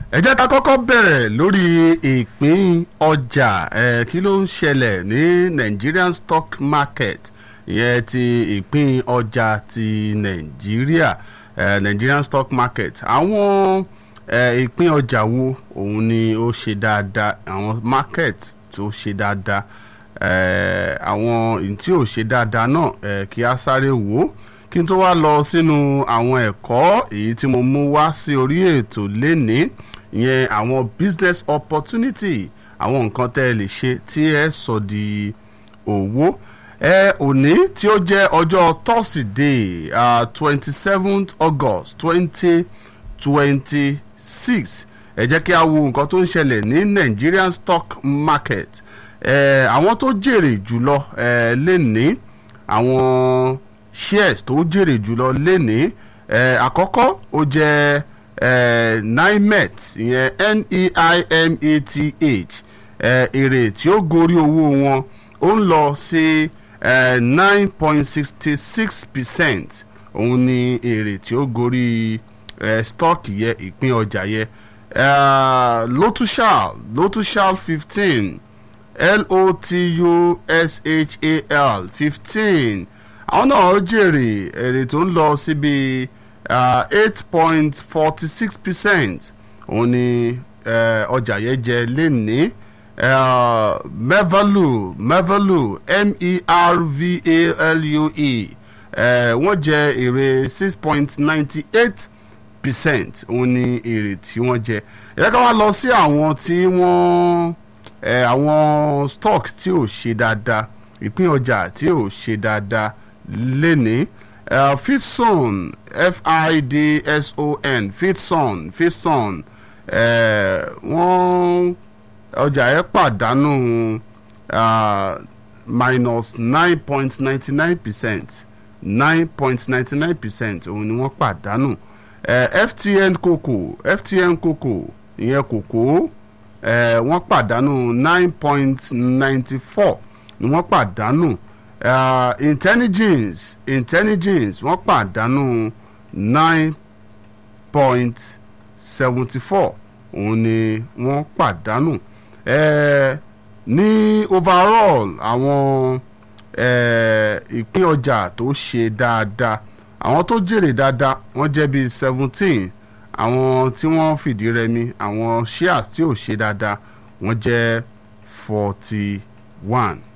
ẹ jẹ́ ká kọ́kọ́ bẹ̀rẹ̀ lórí ìpín ọjà kí ló ń ṣẹlẹ̀ ní Nigerian stock market ìyẹn ti ìpín ọjà ti Nàìjíríà Nigerian stock market àwọn ìpín ọjà wo òun ni ó ṣe dáadáa àwọn market tó ṣe dáadáa àwọn tí ò ṣe dáadáa náà kí a sáré wò ó kí n tó wá lọ sínú àwọn ẹ̀kọ́ èyí tí mo mú wá sí orí ètò lénìí ìyẹn àwọn business opportunity àwọn nǹkan tẹ́ ẹ lè ṣe tí ẹ sọ di owó òní tí ó jẹ́ ọjọ́ Thursday 27th August 2026 ẹ jẹ́ kí a wo nǹkan tó ń ṣẹlẹ̀ ní Nigerian stock market àwọn tó jèrè jùlọ lénìí àwọn shares tó jèrè jùlọ lénìí àkọ́kọ́ ó jẹ́ NIMET ìyẹn NEIMATH èrè tí ó gorí owó wọn ó ń lọ sí 9.66% òun ni èrè tí ó gorí stock yẹ ìpín ọjà yẹ Lotushal 15 LOTUSHAL 15 àwọn náà jèrè èrè tó ń lọ síbi 8.46% òun ni ọjà yẹn jẹ lénìí Mervalue MERVALUE wọ́n jẹ èrè 6.98% òun ni èrè tí wọ́n jẹ ẹ ká wá lọ sí àwọn tí wọ́n àwọn stock tí ò ṣe dáadáa ìpín ọjà tí ò ṣe dáadáa lénìí Fitson Fitson wọ́n ọjà ẹ̀ pàdánù minus 9.99% 9.99% òun ni wọ́n pàdánù FTN Cocoa ìyẹn kòkó wọ́n pàdánù 9.94 ni wọ́n pàdánù Intelligence wọ́n pàdánù 9.74 òun ni wọ́n pàdánù ní overall àwọn ìpín ọjà tó ṣe dáadáa àwọn tó jèrè dáadáa wọ́n jẹ́ bíi 17 àwọn tí wọ́n fìdí rẹmi àwọn shares tí ò ṣe dáadáa wọ́n jẹ́ 41.